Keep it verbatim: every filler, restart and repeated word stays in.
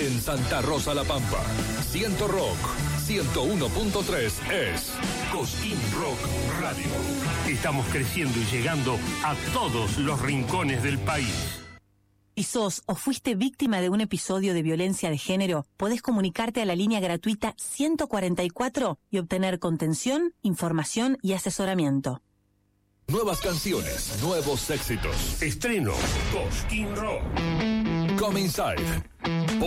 En Santa Rosa La Pampa, Ciento Rock, ciento uno punto tres es Cosquín Rock Radio. Estamos creciendo y llegando a todos los rincones del país. Si sos o fuiste víctima de un episodio de violencia de género, podés comunicarte a la línea gratuita ciento cuarenta y cuatro y obtener contención, información y asesoramiento. Nuevas canciones, nuevos éxitos. Estreno Cosquín Rock. Come Inside.